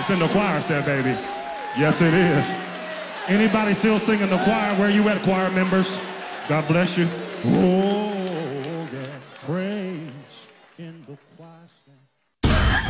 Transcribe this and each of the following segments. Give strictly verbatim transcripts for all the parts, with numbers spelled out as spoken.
It's in the choir set, baby. Yes, it is. Anybody still singing the choir? Where you at, choir members? God bless you. Oh, yeah. Praise in the choir stand.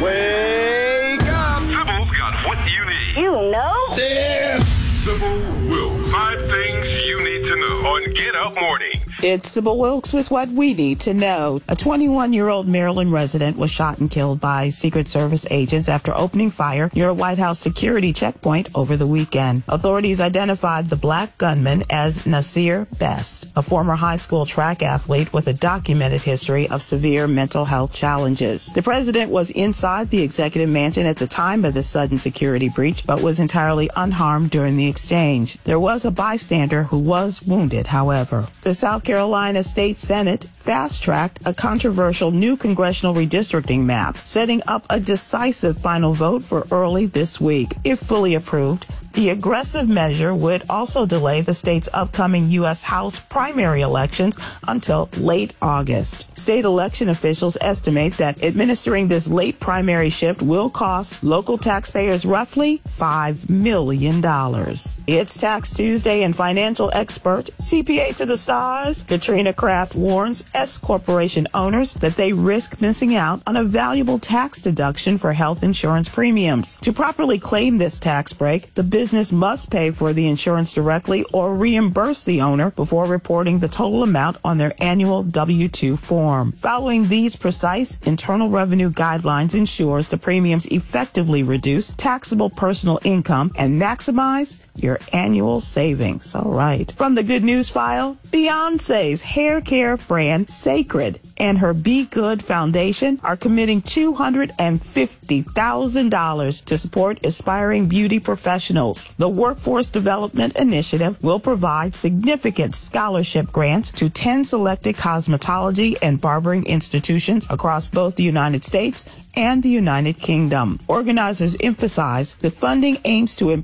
Wake up! Sybil's got what you need. You know? Yeah. Sybil Wilkes. Five things you need to know on Get Up Morning. It's Sybil Wilkes with what we need to know. A twenty-one-year-old Maryland resident was shot and killed by Secret Service agents after opening fire near a White House security checkpoint over the weekend. Authorities identified the black gunman as Nasir Best, a former high school track athlete with a documented history of severe mental health challenges. The president was inside the executive mansion at the time of the sudden security breach, but was entirely unharmed during the exchange. There was a bystander who was wounded, however. The South Carolina State Senate fast-tracked a controversial new congressional redistricting map, setting up a decisive final vote for early this week. If fully approved, the aggressive measure would also delay the state's upcoming U S House primary elections until late August. State election officials estimate that administering this late primary shift will cost local taxpayers roughly five million dollars. It's Tax Tuesday, and financial expert, C P A to the stars, Katrina Kraft warns S Corporation owners that they risk missing out on a valuable tax deduction for health insurance premiums. To properly claim this tax break, the business Business must pay for the insurance directly or reimburse the owner before reporting the total amount on their annual W two form. Following these precise Internal Revenue guidelines ensures the premiums effectively reduce taxable personal income and maximize your annual savings. All right. From the Good News File, Beyonce's hair care brand Sacred and her Be Good Foundation are committing two hundred fifty thousand dollars to support aspiring beauty professionals. The Workforce Development Initiative will provide significant scholarship grants to ten selected cosmetology and barbering institutions across both the United States and the United Kingdom. Organizers emphasize the funding aims to